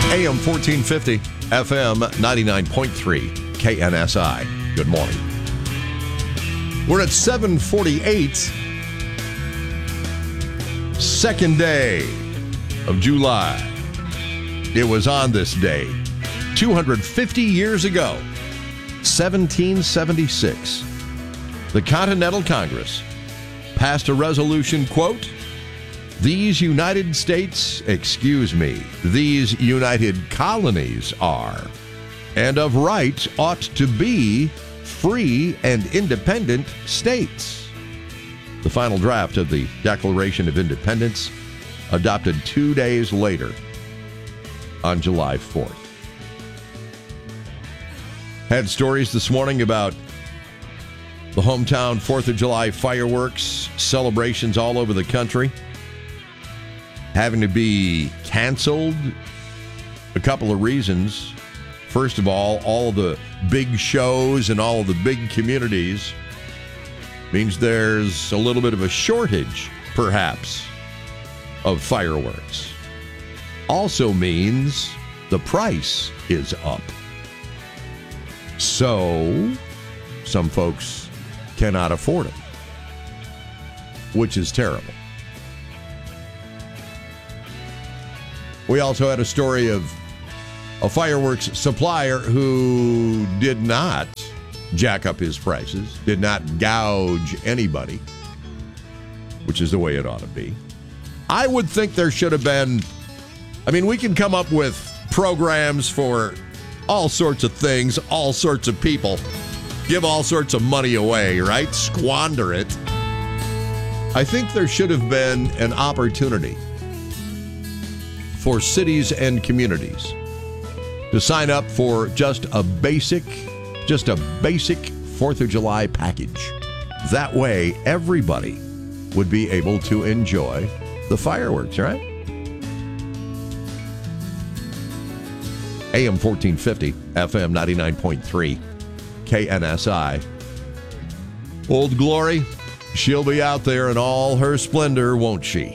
AM 1450, FM 99.3, KNSI. Good morning. We're at 7:48, second day of July. It was on this day, 250 years ago, 1776, the Continental Congress passed a resolution, quote, these United colonies are, and of right ought to be, free and independent states. The final draft of the Declaration of Independence, adopted 2 days later on July 4th. Had stories this morning about the hometown 4th of July fireworks celebrations all over the country having to be canceled. A couple of reasons. First of all the big shows and all of the big communities means there's a little bit of a shortage, perhaps, of fireworks. Also means the price is up. So, some folks cannot afford them, which is terrible. We also had a story of a fireworks supplier who did not jack up his prices, did not gouge anybody, which is the way it ought to be. I would think there should have been, we can come up with programs for all sorts of things, all sorts of people, give all sorts of money away, right? Squander it. I think there should have been an opportunity for cities and communities to sign up for just a basic 4th of July package. That way, everybody would be able to enjoy the fireworks, right? AM 1450, FM 99.3, KNSI. Old Glory, she'll be out there in all her splendor, won't she?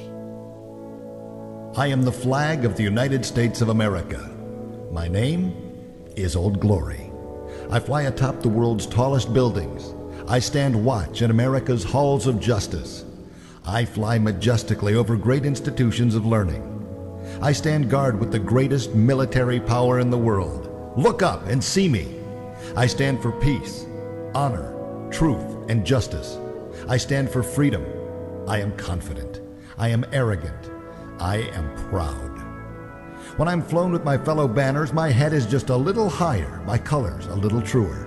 I am the flag of the United States of America. My name is Old Glory. I fly atop the world's tallest buildings. I stand watch in America's halls of justice. I fly majestically over great institutions of learning. I stand guard with the greatest military power in the world. Look up and see me. I stand for peace, honor, truth, and justice. I stand for freedom. I am confident. I am arrogant. I am proud. When I'm flown with my fellow banners, my head is just a little higher, my colors a little truer.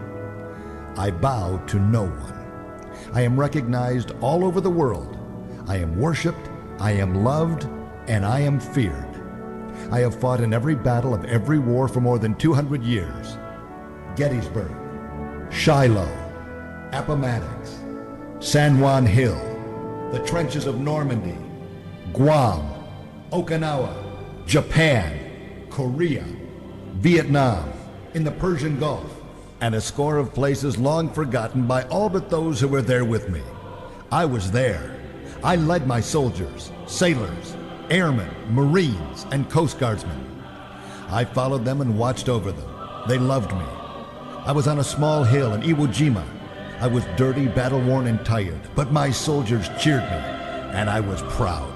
I bow to no one. I am recognized all over the world. I am worshipped, I am loved, and I am feared. I have fought in every battle of every war for more than 200 years. Gettysburg, Shiloh, Appomattox, San Juan Hill, the trenches of Normandy, Guam, Okinawa, Japan, Korea, Vietnam, in the Persian Gulf, and a score of places long forgotten by all but those who were there with me. I was there. I led my soldiers, sailors, airmen, Marines, and Coast Guardsmen. I followed them and watched over them. They loved me. I was on a small hill in Iwo Jima. I was dirty, battle-worn, and tired, but my soldiers cheered me, and I was proud.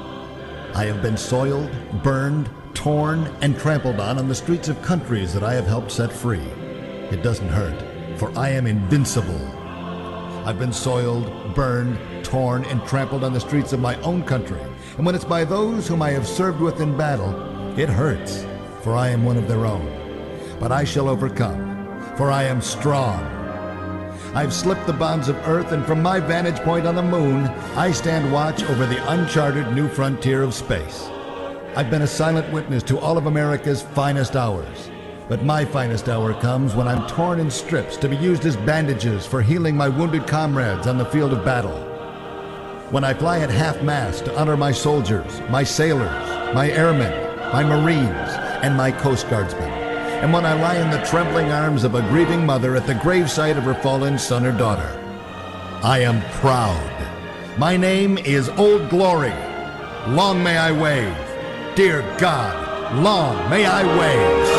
I have been soiled, burned, torn, and trampled on the streets of countries that I have helped set free. It doesn't hurt, for I am invincible. I've been soiled, burned, torn, and trampled on the streets of my own country, and when it's by those whom I have served with in battle, it hurts, for I am one of their own. But I shall overcome, for I am strong. I've slipped the bonds of earth, and from my vantage point on the moon, I stand watch over the uncharted new frontier of space. I've been a silent witness to all of America's finest hours. But my finest hour comes when I'm torn in strips to be used as bandages for healing my wounded comrades on the field of battle. When I fly at half-mast to honor my soldiers, my sailors, my airmen, my Marines, and my Coast Guardsmen. And when I lie in the trembling arms of a grieving mother at the gravesite of her fallen son or daughter. I am proud. My name is Old Glory. Long may I wave. Dear God, Long may I wave.